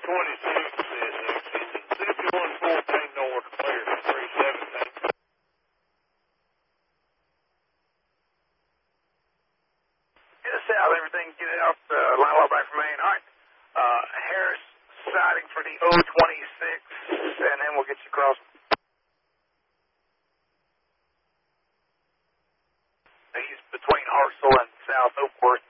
5114 north, clear for 317. Get us out, everything, get it out, line well back from Maine. All right, Harris siding for the 026, and then we'll get you across. He's between Hartselle and South Oakworth.